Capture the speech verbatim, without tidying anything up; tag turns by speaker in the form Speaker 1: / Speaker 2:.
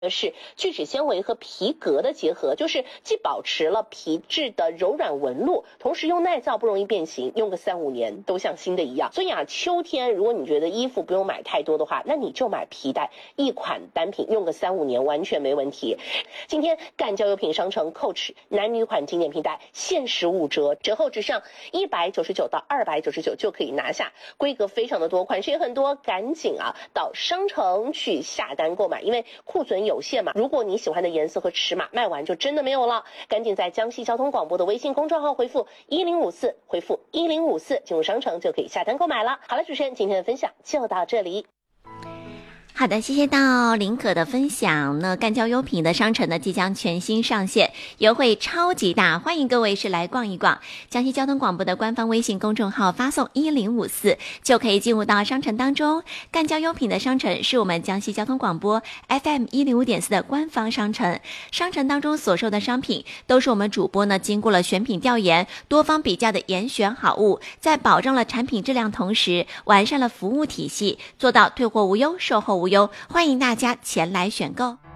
Speaker 1: 是聚酯纤维和皮革的结合，就是既保持了皮质的柔软纹路，同时又耐造不容易变形，用个三五年都像新的一样。所以啊，秋天如果你觉得衣服不用买太多的话，那你就买皮带，一款单品用个三五年完全没问题。今天干胶优品商城 Coach 男女款经典皮带限时五折，折后只上一百九十九到二百九十九就可以拿下，规格非常的多，款式也很多，赶紧啊到商城去下单购买，因为库存有限嘛。如果你喜欢的颜色和尺码卖完就真的没有了，赶紧在江西交通广播的微信公众号回复一零五四，回复一零五四进入商城就可以下单购买了。好了，主持人今天的分享就到这里。
Speaker 2: 好的，谢谢到林可的分享呢。干胶优品的商城呢即将全新上线，优惠超级大，欢迎各位是来逛一逛。江西交通广播的官方微信公众号发送一零五四就可以进入到商城当中。干胶优品的商城是我们江西交通广播 F M 一零五点四 的官方商城，商城当中所售的商品都是我们主播呢经过了选品调研、多方比较的严选好物，在保障了产品质量同时，完善了服务体系，做到退货无忧、售后无忧，欢迎大家前来选购。